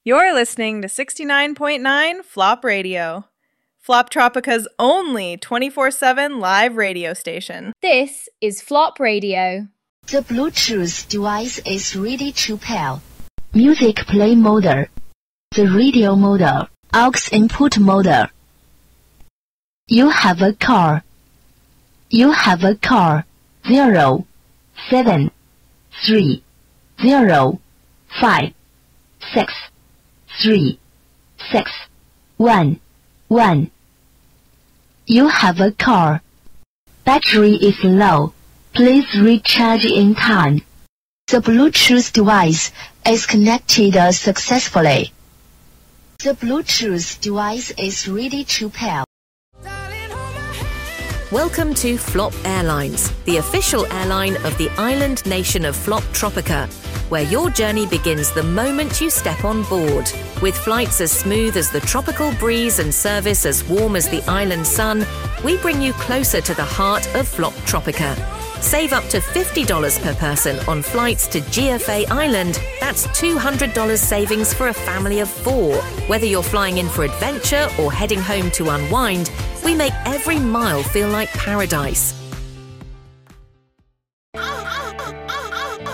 You're listening to 69.9 Flop Radio, Flop Tropica's only 24/7 live radio station. This is Flop Radio. The Bluetooth device is ready to pair. Music play mode. The radio mode. Aux input mode. You have a car. You have a car. 0, 7, 3, 0, 5, 6, 3, 6, 1, 1. You have a car. Battery is low. Please recharge in time. The Bluetooth device is connected successfully. The Bluetooth device is ready to pair. Welcome to Flop Airlines, the official airline of the island nation of Flop Tropica, where your journey begins the moment you step on board. With flights as smooth as the tropical breeze and service as warm as the island sun, we bring you closer to the heart of Flop Tropica. Save up to $50 per person on flights to GFA Island. That's $200 savings for a family of 4. Whether you're flying in for adventure or heading home to unwind, we make every mile feel like paradise.